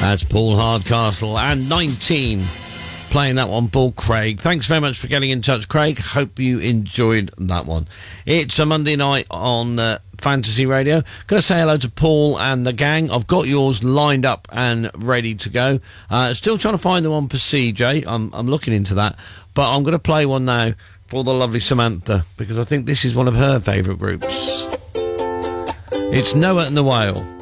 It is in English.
That's Paul Hardcastle and 19 playing that one, Paul Craig. Thanks very much for getting in touch, Craig. Hope you enjoyed that one. It's a Monday night on Fantasy Radio. Gonna say hello to Paul and the gang. I've got yours lined up and ready to go. Still trying to find the one for CJ. I'm looking into that, but I'm gonna play one now for the lovely Samantha because I think this is one of her favourite groups. It's Noah and the Whale.